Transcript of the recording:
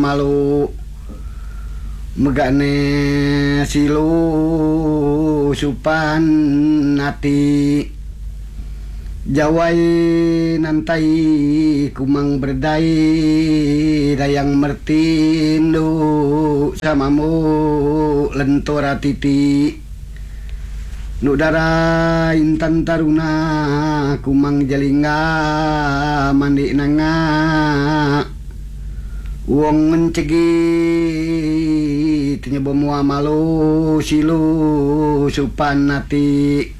malu megane silu supan nati jawai nantai kumang berdai dayang mertindu samamu lentora titi nudara intan taruna kumang jalinga mandi nanga wong mencegi tinya bemua malu silu supan nati